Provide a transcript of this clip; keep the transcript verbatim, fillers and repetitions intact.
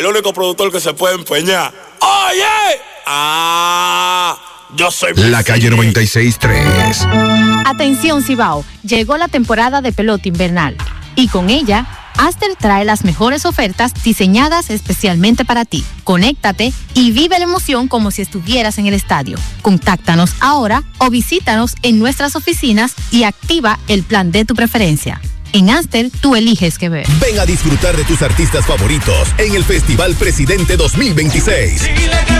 el único productor que se puede empeñar. ¡Oye! ¡Ah! Yo soy La Calle noventa y seis tres. Atención Cibao, llegó la temporada de pelota invernal y con ella Aster trae las mejores ofertas diseñadas especialmente para ti. Conéctate y vive la emoción como si estuvieras en el estadio. Contáctanos ahora o visítanos en nuestras oficinas y activa el plan de tu preferencia. En Aster, tú eliges qué ver. Ven a disfrutar de tus artistas favoritos en el Festival Presidente dos mil veintiséis.